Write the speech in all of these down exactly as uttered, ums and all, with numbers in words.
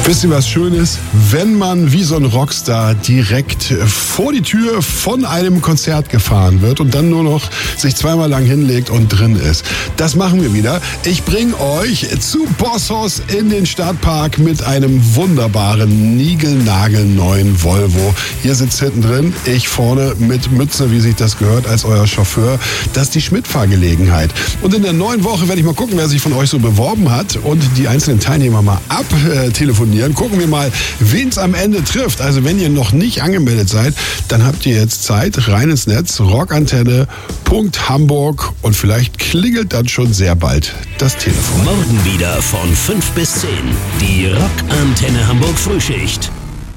Wisst ihr, was schön ist? Wenn man wie so ein Rockstar direkt vor die Tür von einem Konzert gefahren wird und dann nur noch sich zweimal lang hinlegt und drin ist. Das machen wir wieder. Ich bringe euch zu Bosshaus in den Stadtpark mit einem wunderbaren, niegelnagelneuen Volvo. Ihr sitzt hinten drin, ich vorne mit Mütze, wie sich das gehört, als euer Chauffeur. Das ist die Schmidt-Fahrgelegenheit. Und in der neuen Woche werde ich mal gucken, wer sich von euch so beworben hat und die einzelnen Teilnehmer mal abtelefonieren. Gucken wir mal, wen es am Ende trifft. Also wenn ihr noch nicht angemeldet seid, dann habt ihr jetzt Zeit. Rein ins Netz, rockantenne Punkt hamburg und vielleicht klingelt dann schon sehr bald das Telefon. Morgen wieder von fünf bis zehn. Die Rockantenne Hamburg Frühschicht.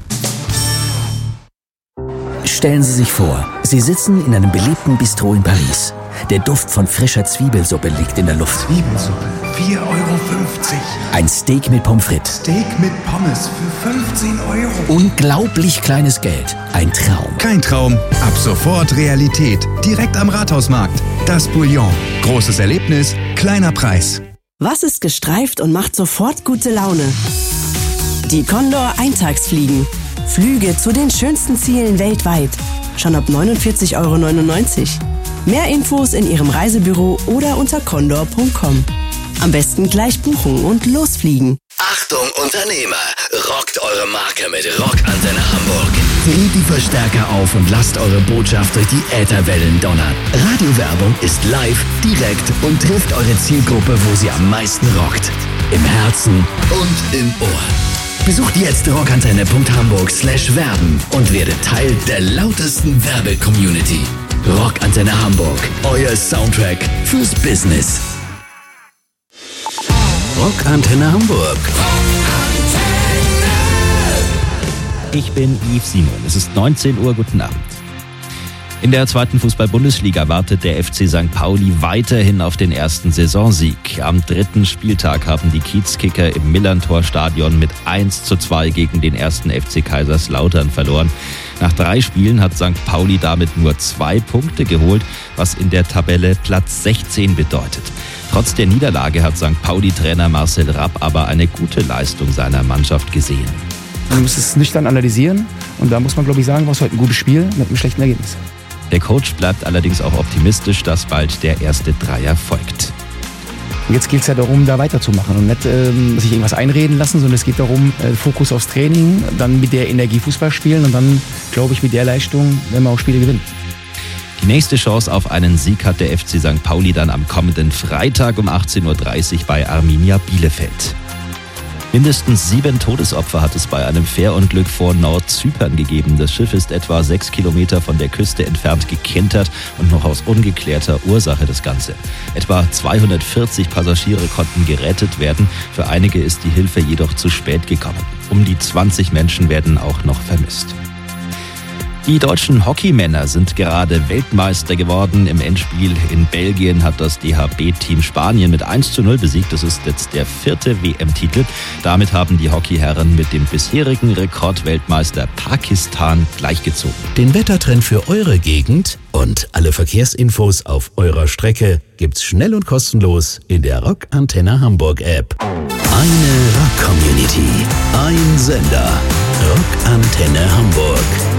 Stellen Sie sich vor, Sie sitzen in einem beliebten Bistro in Paris. Der Duft von frischer Zwiebelsuppe liegt in der Luft. Zwiebelsuppe, vier Euro fünfzig. Ein Steak mit Pommes frites. Steak mit Pommes für fünfzehn Euro. Unglaublich kleines Geld. Ein Traum. Kein Traum, ab sofort Realität. Direkt am Rathausmarkt. Das Bouillon. Großes Erlebnis, kleiner Preis. Was ist gestreift und macht sofort gute Laune? Die Condor Eintagsfliegen. Flüge zu den schönsten Zielen weltweit. Schon ab neunundvierzig Euro neunundneunzig. Mehr Infos in Ihrem Reisebüro oder unter condor punkt com. Am besten gleich buchen und losfliegen. Achtung Unternehmer, rockt eure Marke mit Rockantenne Hamburg. Dreht die Verstärker auf und lasst eure Botschaft durch die Ätherwellen donnern. Radiowerbung ist live, direkt und trifft eure Zielgruppe, wo sie am meisten rockt. Im Herzen und im Ohr. Besucht jetzt rockantenne Punkt hamburg slash werben und werdet Teil der lautesten Werbe-Community. Rockantenne Hamburg, euer Soundtrack fürs Business. Rockantenne Hamburg. Ich bin Yves Simon. Es ist neunzehn Uhr. Guten Abend. In der zweiten Fußball-Bundesliga wartet der F C Sankt Pauli weiterhin auf den ersten Saisonsieg. Am dritten Spieltag haben die Kiezkicker im Millerntor-Stadion mit eins zu zwei gegen den ersten F C Kaiserslautern verloren. Nach drei Spielen hat Sankt Pauli damit nur zwei Punkte geholt, was in der Tabelle Platz sechzehn bedeutet. Trotz der Niederlage hat Sankt Pauli-Trainer Marcel Rapp aber eine gute Leistung seiner Mannschaft gesehen. Man muss es nüchtern analysieren und da muss man, glaube ich, sagen, war es heute ein gutes Spiel mit einem schlechten Ergebnis. Der Coach bleibt allerdings auch optimistisch, dass bald der erste Dreier folgt. Und jetzt geht es ja darum, da weiterzumachen und nicht ähm, sich irgendwas einreden lassen, sondern es geht darum, äh, Fokus aufs Training, dann mit der Energie Fußball spielen und dann, glaube ich, mit der Leistung werden wir auch Spiele gewinnen. Die nächste Chance auf einen Sieg hat der F C Sankt Pauli dann am kommenden Freitag um achtzehn Uhr dreißig bei Arminia Bielefeld. Mindestens sieben Todesopfer hat es bei einem Fährunglück vor Nordzypern gegeben. Das Schiff ist etwa sechs Kilometer von der Küste entfernt gekentert und noch aus ungeklärter Ursache das Ganze. Etwa zweihundertvierzig Passagiere konnten gerettet werden. Für einige ist die Hilfe jedoch zu spät gekommen. Um die zwanzig Menschen werden auch noch vermisst. Die deutschen Hockeymänner sind gerade Weltmeister geworden. Im Endspiel in Belgien hat das D H B-Team Spanien mit eins zu null besiegt. Das ist jetzt der vierte W M-Titel. Damit haben die Hockeyherren mit dem bisherigen Rekordweltmeister Pakistan gleichgezogen. Den Wettertrend für eure Gegend und alle Verkehrsinfos auf eurer Strecke gibt's schnell und kostenlos in der Rockantenne Hamburg App. Eine Rock-Community, ein Sender. Rockantenne Hamburg.